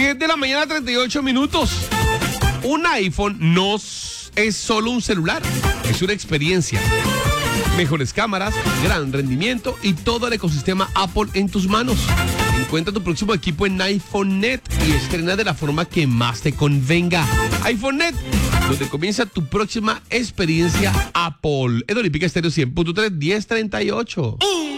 10 de la mañana, 38 minutos. Un iPhone no es solo un celular, es una experiencia. Mejores cámaras, gran rendimiento y todo el ecosistema Apple en tus manos. Encuentra tu próximo equipo en iPhone.net y estrena de la forma que más te convenga. iPhone.net, donde comienza tu próxima experiencia Apple. En Olímpica Estéreo 100.3, 1038.